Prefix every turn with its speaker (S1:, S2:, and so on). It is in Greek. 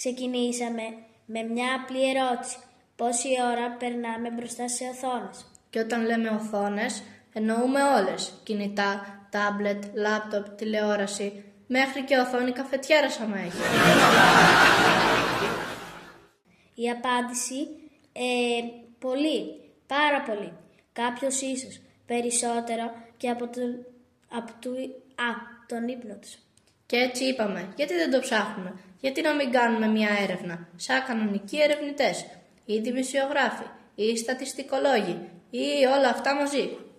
S1: Ξεκινήσαμε με μια απλή ερώτηση. Πόση ώρα περνάμε μπροστά σε οθόνες?
S2: Και όταν λέμε οθόνες, εννοούμε όλες. Κινητά, τάμπλετ, λάπτοπ, τηλεόραση, μέχρι και οθόνη καφετιέρας άμα έχει.
S1: Η απάντηση, πολύ, πάρα πολύ. Κάποιος ίσως περισσότερο και από τον ύπνο τους.
S2: Και έτσι είπαμε, γιατί δεν το ψάχνουμε, γιατί να μην κάνουμε μια έρευνα, σαν κανονικοί ερευνητές, ή δημοσιογράφοι, ή στατιστικολόγοι, ή όλα αυτά μαζί.